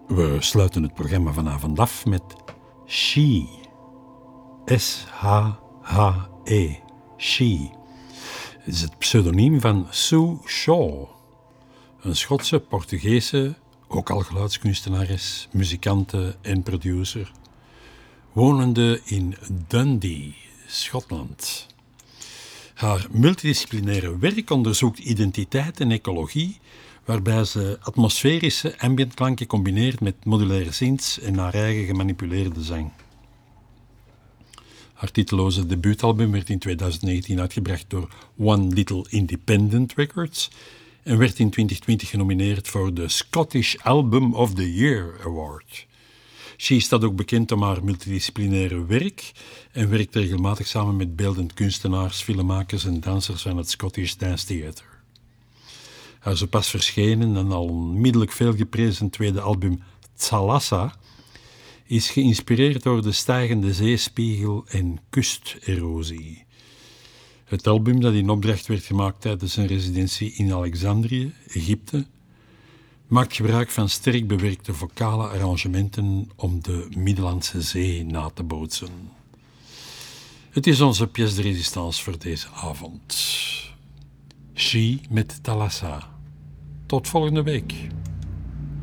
We sluiten het programma vanavond af met She. S-H-H-E. She. Het is het pseudoniem van Sue Shaw. Een Schotse, Portugese, ook al geluidskunstenares, muzikante en producer. Wonende in Dundee, Schotland. Haar multidisciplinaire werk onderzoekt identiteit en ecologie, waarbij ze atmosferische ambientklanken combineert met modulaire synths en haar eigen gemanipuleerde zang. Haar titeloze debuutalbum werd in 2019 uitgebracht door One Little Independent Records en werd in 2020 genomineerd voor de Scottish Album of the Year Award. She staat ook bekend om haar multidisciplinaire werk en werkt regelmatig samen met beeldend kunstenaars, filmmakers en dansers van het Scottish Dance Theatre. Haar zo pas verschenen en al onmiddellijk veel geprezen tweede album Thalassa is geïnspireerd door de stijgende zeespiegel en kusterosie. Het album dat in opdracht werd gemaakt tijdens een residentie in Alexandrië, Egypte, maakt gebruik van sterk bewerkte vocale arrangementen om de Middellandse Zee na te bootsen. Het is onze pièce de résistance voor deze avond. She met Thalassa. Tot volgende week.